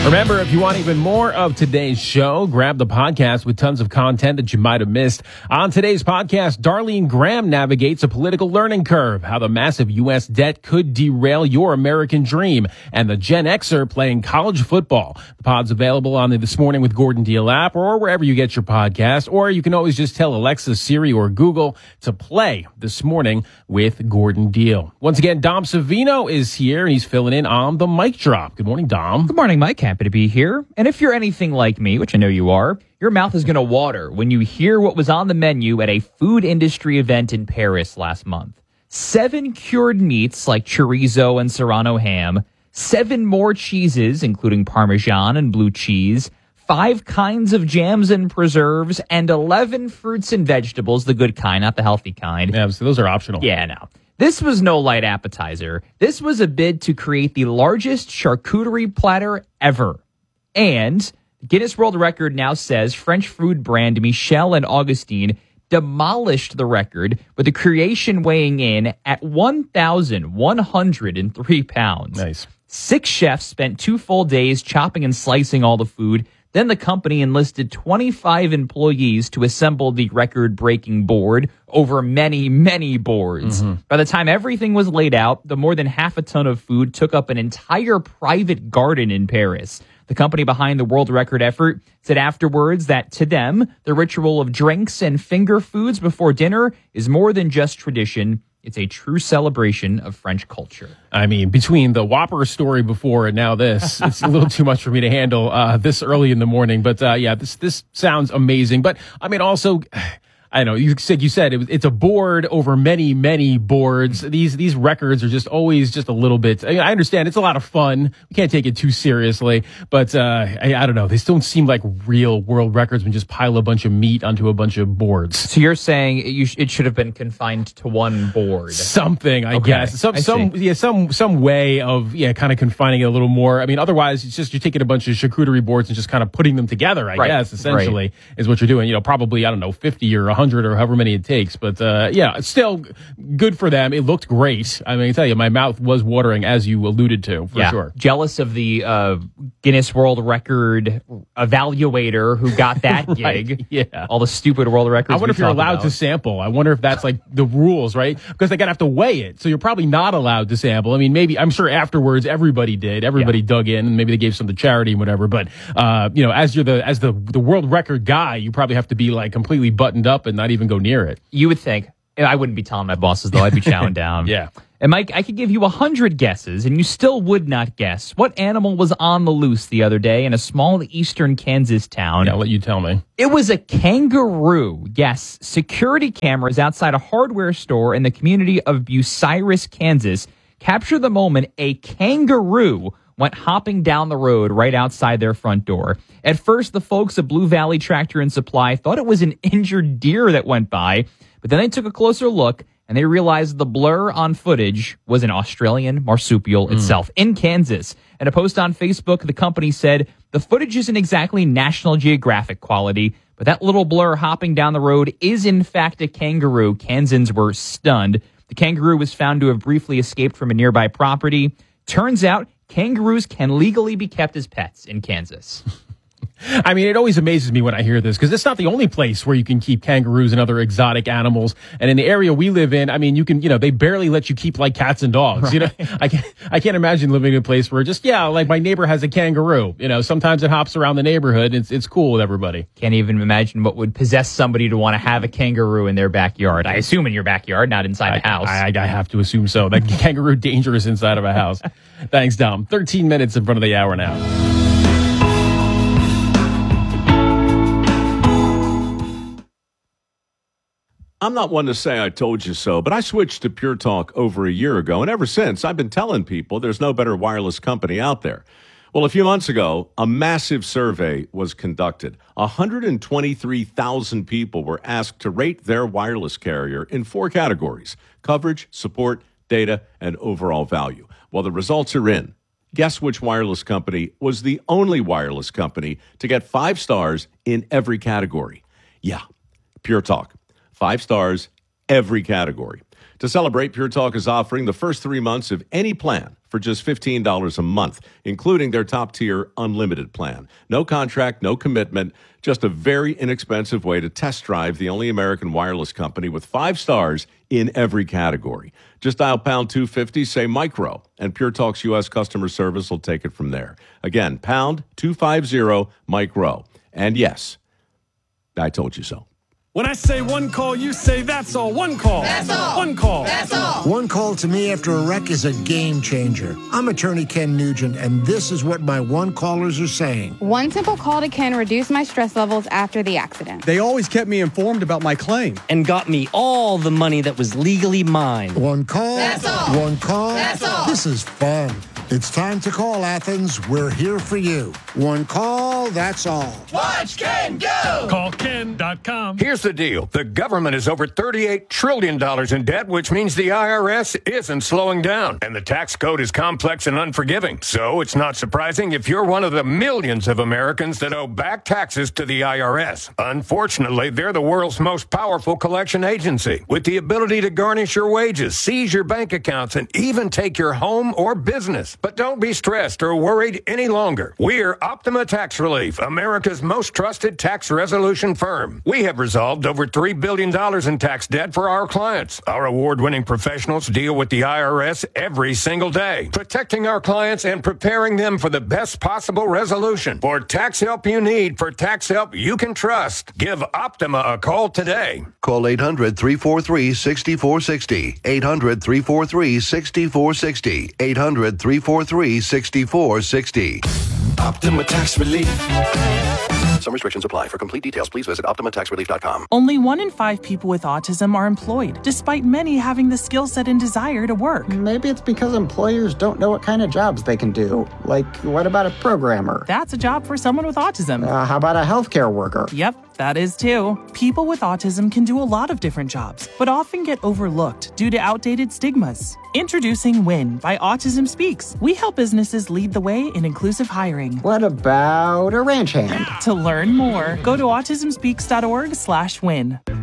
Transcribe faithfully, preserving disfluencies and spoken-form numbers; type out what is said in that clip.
Remember, if you want even more of today's show, grab the podcast with tons of content that you might have missed. On today's podcast, Darlene Graham navigates a political learning curve, how the massive U S debt could derail your American dream, and the Gen Xer playing college football. The pod's available on the This Morning with Gordon Deal app or wherever you get your podcast, or you can always just tell Alexa, Siri, or Google to play This Morning with Gordon Deal. Once again, Dom Savino is here, and he's filling in on the mic drop. Good morning, Dom. Good morning, Mike. Happy to be here. And if you're anything like me, which I know you are, your mouth is going to water when you hear what was on the menu at a food industry event in Paris last month. Seven cured meats like chorizo and serrano ham, seven more cheeses, including Parmesan and blue cheese, five kinds of jams and preserves, and eleven fruits and vegetables, the good kind, not the healthy kind. Yeah, so those are optional. Yeah, no. This was no light appetizer. This was a bid to create the largest charcuterie platter ever. And Guinness World Record now says French food brand Michel and Augustine demolished the record, with the creation weighing in at one thousand one hundred three pounds. Nice. Six chefs spent two full days chopping and slicing all the food. Then the company enlisted twenty-five employees to assemble the record-breaking board over many, many boards. Mm-hmm. By the time everything was laid out, the more than half a ton of food took up an entire private garden in Paris. The company behind the world record effort said afterwards that to them, the ritual of drinks and finger foods before dinner is more than just tradition. It's a true celebration of French culture. I mean, between the Whopper story before and now this, it's a little too much for me to handle uh, this early in the morning. But uh, yeah, this this sounds amazing. But I mean, also, I don't know. You said you said it was, it's a board over many, many boards. These these records are just always just a little bit. I, mean, I understand it's a lot of fun. We can't take it too seriously, but uh, I, I don't know. They still don't seem like real world records when you just pile a bunch of meat onto a bunch of boards. So you're saying it, you sh- it should have been confined to one board? Something, I okay. guess. Some I some see. yeah some some way of yeah kind of confining it a little more. I mean, otherwise it's just you're taking a bunch of charcuterie boards and just kind of putting them together. I right. guess essentially right. is what you're doing. You know, probably I don't know fifty or a hundred or however many it takes, but uh, yeah, it's still good for them. It looked great. I mean, I tell you, my mouth was watering as you alluded to, for yeah. sure. Jealous of the uh, Guinness World Record evaluator who got that right. gig. Yeah, all the stupid world records. I wonder we if you're talk allowed about. to sample. I wonder if that's like the rules, right? Because they gotta have to weigh it, so you're probably not allowed to sample. I mean, maybe I'm sure afterwards everybody did. Everybody yeah. dug in, and maybe they gave some to charity and whatever. But uh, you know, as you're the as the the world record guy, you probably have to be like completely buttoned up and not even go near it. You would think. I wouldn't be telling my bosses, though. I'd be chowing down. Yeah. And, Mike, I could give you a hundred guesses, and you still would not guess. What animal was on the loose the other day in a small eastern Kansas town? Yeah, I'll let you tell me. It was a kangaroo. Yes, security cameras outside a hardware store in the community of Bucyrus, Kansas, capture the moment a kangaroo went hopping down the road right outside their front door. At first, the folks at Blue Valley Tractor and Supply thought it was an injured deer that went by, but then they took a closer look, and they realized the blur on footage was an Australian marsupial mm. itself in Kansas. In a post on Facebook, the company said, the footage isn't exactly National Geographic quality, but that little blur hopping down the road is in fact a kangaroo. Kansans were stunned. The kangaroo was found to have briefly escaped from a nearby property. Turns out, kangaroos can legally be kept as pets in Kansas. I mean, it always amazes me when I hear this, because it's not the only place where you can keep kangaroos and other exotic animals. And in the area we live in, I mean, you can, you know, they barely let you keep like cats and dogs. Right. You know, I can't, I can't imagine living in a place where just, yeah, like my neighbor has a kangaroo. You know, sometimes it hops around the neighborhood. It's, it's cool with everybody. Can't even imagine what would possess somebody to want to have a kangaroo in their backyard. I assume in your backyard, not inside I, the house. I, I have to assume so. That kangaroo dangerous inside of a house. Thanks, Dom. thirteen minutes in front of the hour now. I'm not one to say I told you so, but I switched to Pure Talk over a year ago, and ever since, I've been telling people there's no better wireless company out there. Well, a few months ago, a massive survey was conducted. one hundred twenty-three thousand people were asked to rate their wireless carrier in four categories: coverage, support, data, and overall value. Well, the results are in. Guess which wireless company was the only wireless company to get five stars in every category? Yeah, Pure Talk. Five stars, every category. To celebrate, Pure Talk is offering the first three months of any plan for just fifteen dollars a month, including their top-tier unlimited plan. No contract, no commitment, just a very inexpensive way to test drive the only American wireless company with five stars in every category. Just dial pound two fifty, say micro, and Pure Talk's U S customer service will take it from there. Again, pound two fifty, micro. And yes, I told you so. When I say one call, you say that's all. One call. That's all. One call. That's all. One call to me after a wreck is a game changer. I'm attorney Ken Nugent, and this is what my one callers are saying. One simple call to Ken reduced my stress levels after the accident. They always kept me informed about my claim. And got me all the money that was legally mine. One call. That's all. One call. That's all. This is fun. It's time to call, Athens. We're here for you. One call, that's all. Watch Ken go! Call Ken dot com. Here's the deal. The government is over thirty-eight trillion dollars in debt, which means the I R S isn't slowing down. And the tax code is complex and unforgiving. So it's not surprising if you're one of the millions of Americans that owe back taxes to the I R S. Unfortunately, they're the world's most powerful collection agency, with the ability to garnish your wages, seize your bank accounts, and even take your home or business. But don't be stressed or worried any longer. We're Optima Tax Relief, America's most trusted tax resolution firm. We have resolved over three billion dollars in tax debt for our clients. Our award-winning professionals deal with the I R S every single day, protecting our clients and preparing them for the best possible resolution. For tax help you need, for tax help you can trust, give Optima a call today. Call eight hundred, three four three, six four six zero. eight hundred, three four three, six four six zero. eight hundred, three four three, six four six zero. Optima Tax Relief. Some restrictions apply. For complete details, please visit optima tax relief dot com. Only one in five people with autism are employed, despite many having the skill set and desire to work. Maybe it's because employers don't know what kind of jobs they can do. Like, what about a programmer? That's a job for someone with autism. Uh, how about a healthcare worker? Yep, that is too. People with autism can do a lot of different jobs, but often get overlooked due to outdated stigmas. Introducing WIN by Autism Speaks. We help businesses lead the way in inclusive hiring. What about a ranch hand? To learn more, go to autism speaks dot org slash win.